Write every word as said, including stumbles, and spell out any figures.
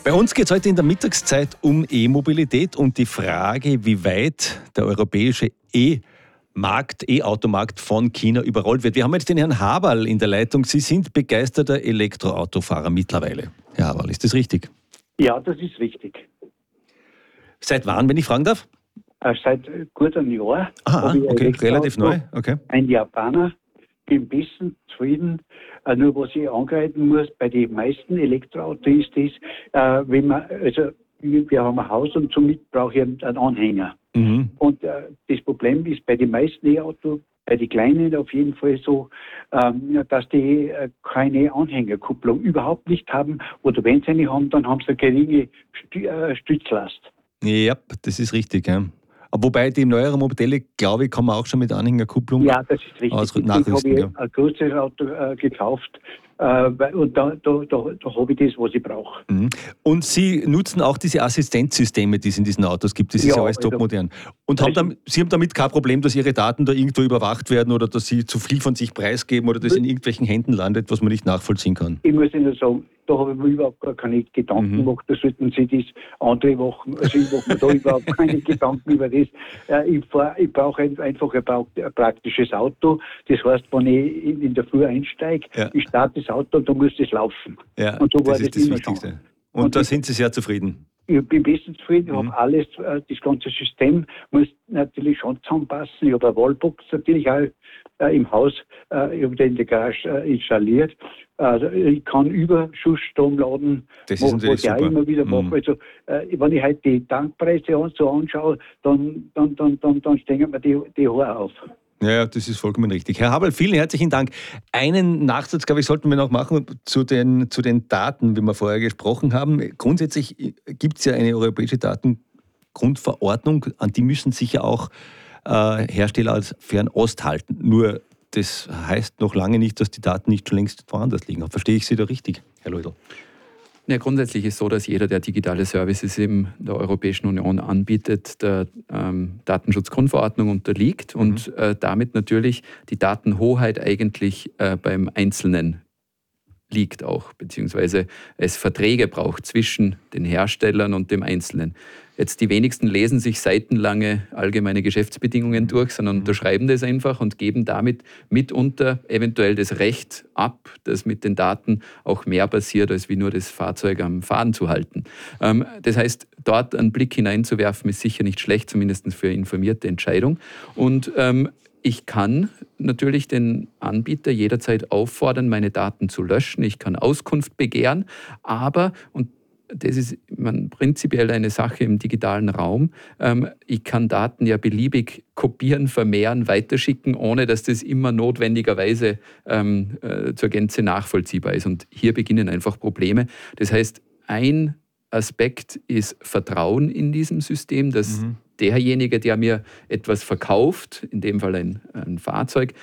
Bei uns geht es heute in der Mittagszeit um E-Mobilität und die Frage, wie weit der europäische E-Markt, E-Automarkt von China überrollt wird. Wir haben jetzt den Herrn Haberl in der Leitung. Sie sind begeisterter Elektroautofahrer mittlerweile. Herr Haberl, ist das richtig? Ja, das ist richtig. Seit wann, wenn ich fragen darf? Äh, seit gut einem Jahr. Aha, habe ich okay, Elektroauto, relativ neu. Okay. Ein Japaner, bin ein bisschen zufrieden. Äh, nur was ich angreifen muss, bei den meisten Elektroautos ist das, äh, wenn man, also wir haben ein Haus und somit brauche ich einen Anhänger. Mhm. Und äh, das Problem ist bei den meisten E-Autos, bei den kleinen auf jeden Fall so, ähm, dass die äh, keine Anhängerkupplung überhaupt nicht haben. Oder wenn sie eine haben, dann haben sie eine geringe Stü äh, Stützlast. Ja, das ist richtig. Ja. Aber wobei die neueren Modelle, glaube ich, kann man auch schon mit Anhängerkupplung Ja, das ist richtig. aus- Deswegen nachrüsten. habe Ja. ich ein größeres Auto äh, gekauft äh, weil- und da, da, da, da habe ich das, was ich brauche. Mhm. Und Sie nutzen auch diese Assistenzsysteme, die es in diesen Autos gibt. Das ist ja, Ja, alles also- topmodern. Und haben also- dann, Sie haben damit kein Problem, dass Ihre Daten da irgendwo überwacht werden oder dass Sie zu viel von sich preisgeben oder dass in irgendwelchen Händen landet, was man nicht nachvollziehen kann. Ich muss Ihnen sagen, da habe ich mir überhaupt gar keine Gedanken Mhm. gemacht. Da sollten Sie das andere machen. Also ich mache mir da überhaupt keine Gedanken über das. Äh, Ich, fahr, ich brauche ein- einfach ein, pra- ein praktisches Auto. Das heißt, wenn ich in in der Früh einsteige, Ja. ich starte das Auto und dann muss das laufen. Ja, Und so war das ist das das immer Wichtigste. schon. Und, Und da das- sind Sie sehr zufrieden. Ich bin bestens zufrieden, ich Mhm. habe alles, äh, das ganze System muss natürlich schon zusammenpassen. Ich habe eine Wallbox natürlich auch äh, im Haus, äh, ich habe den in der Garage äh, installiert. Also ich kann Überschussstrom laden, Das ist was natürlich ich auch super. immer wieder Mhm. mache. Also äh, wenn ich halt die Tankpreise an, so anschaue, dann, dann, dann, dann, dann stehen mir die, die Haare auf. Ja, ja, das ist vollkommen richtig. Herr Haberl, vielen herzlichen Dank. Einen Nachsatz, glaube ich, sollten wir noch machen zu den, zu den Daten, wie wir vorher gesprochen haben. Grundsätzlich gibt es ja eine europäische Datengrundverordnung, an die müssen sich ja auch äh, Hersteller als Fernost halten. Nur das heißt noch lange nicht, dass die Daten nicht schon längst woanders liegen. Verstehe ich Sie da richtig, Herr Leudl? Ja, grundsätzlich ist es so, dass jeder, der digitale Services in der Europäischen Union anbietet, der ähm, Datenschutzgrundverordnung unterliegt und Mhm. äh, damit natürlich die Datenhoheit eigentlich äh, beim Einzelnen liegt auch, beziehungsweise es Verträge braucht zwischen den Herstellern und dem Einzelnen. Jetzt die wenigsten lesen sich seitenlange allgemeine Geschäftsbedingungen durch, sondern unterschreiben das einfach und geben damit mitunter eventuell das Recht ab, dass mit den Daten auch mehr passiert, als wie nur das Fahrzeug am Fahren zu halten. Ähm, das heißt, dort einen Blick hineinzuwerfen, ist sicher nicht schlecht, zumindest für informierte Entscheidung. Und ähm, ich kann natürlich den Anbieter jederzeit auffordern, meine Daten zu löschen. Ich kann Auskunft begehren, aber, und das ist man, prinzipiell eine Sache im digitalen Raum, ähm, ich kann Daten ja beliebig kopieren, vermehren, weiterschicken, ohne dass das immer notwendigerweise ähm, äh, zur Gänze nachvollziehbar ist. Und hier beginnen einfach Probleme. Das heißt, ein Aspekt ist Vertrauen in diesem System, dass Mhm. derjenige, der mir etwas verkauft, in dem Fall ein, ein Fahrzeug,